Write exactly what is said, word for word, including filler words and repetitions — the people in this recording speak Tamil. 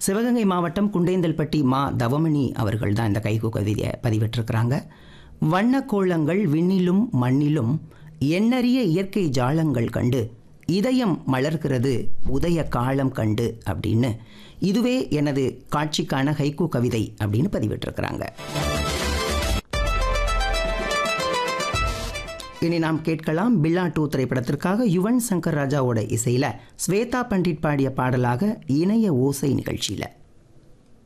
சிவகங்கை மாவட்டம் குண்டேந்தல்பட்டி மா தவமணி அவர்கள் தான் இந்த கைகு கவிதையை பதிவிட்டிருக்கிறாங்க. வண்ணக்கோளங்கள் விண்ணிலும் மண்ணிலும் எண்ணறிய இயற்கை ஜாலங்கள் கண்டு இதயம் மலர்கிறது உதய காலம் கண்டு அப்படின்னு, இதுவே எனது காட்சிக்கான ஹைக்கூ கவிதை அப்படின்னு பதிவிட்டிருக்கிறாங்க. இனி நாம் கேட்கலாம் பில்லா டூ திரைப்படத்திற்காக யுவன் சங்கர் ராஜாவோட இசையில் ஸ்வேதா பண்டிட் பாடிய பாடலாக இணைய ஓசை நிகழ்ச்சியில்.